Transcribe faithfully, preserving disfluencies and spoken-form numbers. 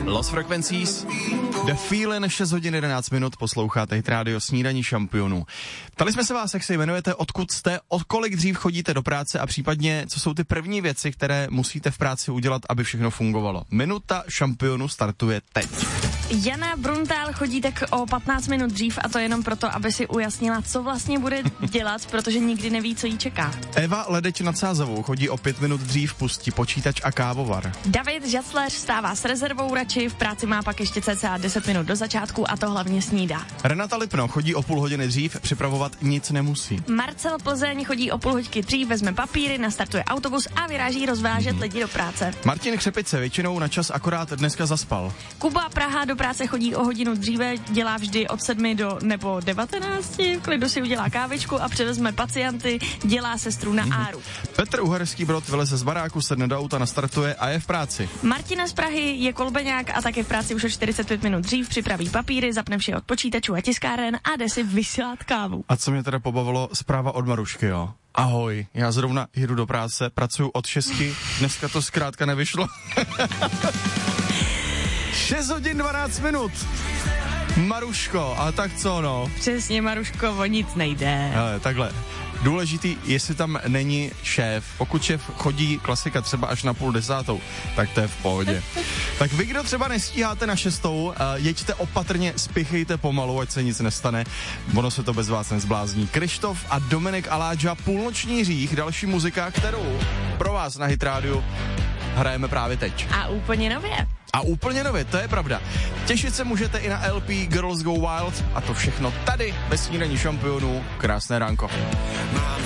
Lost Frequencies, The Feeling, šest hodin jedenáct minut, posloucháte Hit Radio Snídaní šampionů. Ptali jsme se vás, jak se jmenujete, odkud jste, od kolik dřív chodíte do práce a případně, co jsou ty první věci, které musíte v práci udělat, aby všechno fungovalo. Minuta šampionu startuje teď. Jana Bruntál chodí tak o patnáct minut dřív a to jenom proto, aby si ujasnila, co vlastně bude dělat, protože nikdy neví, co jí čeká. Eva Ledeč nad Sázavou chodí o pět minut dřív, pustí počítač a kávovar. David Žacler vstává s rezervou radši, v práci má pak ještě cca deset minut do začátku a to hlavně snídá. Renata Lipno chodí o půl hodiny dřív, připravovat nic nemusí. Marcel Plzeň chodí o půl hoďky dřív, vezme papíry, nastartuje autobus a vyráží rozvážet hmm. lidi do práce. Martin Křepice většinou na čas akorát dneska zaspal. Kuba Praha do práce chodí o hodinu dříve, dělá vždy od sedmi do nebo devatenácti, v klidu si udělá kávičku a převezme pacienty, dělá sestru na áru. Petr Uherský Brod vyleze z baráku, sedne do auta, nastartuje a je v práci. Martina z Prahy je kolbeňák a také v práci už o čtyřicet pět minut dřív, připraví papíry, zapne vše od počítačů a tiskáren a jde si vysílat kávu. A co mě teda pobavilo, zpráva od Marušky, jo. Ahoj, já zrovna jdu do práce, pracuju od šesti, dneska to zkrátka nevyšlo. šest hodin dvanáct minut. Maruško, a tak co no? Přesně, Maruško, o nic nejde. Ale takhle, důležitý, jestli tam není šéf. Pokud šéf chodí klasika třeba až na půl desátou, tak to je v pohodě. Tak vy, kdo třeba nestíháte na šestou, jeďte opatrně, spěchejte pomalu, ať se nic nestane. Ono se to bez vás nezblázní. Krištof a Dominik Aláča, Půlnoční řích, další muzika, kterou pro vás na Hit Rádiu hrajeme právě teď. A úplně nově. A úplně nově, to je pravda. Těšit se můžete i na el pé Girls Go Wild a to všechno tady ve Snídaní šampionů. Krásné ránko. Mám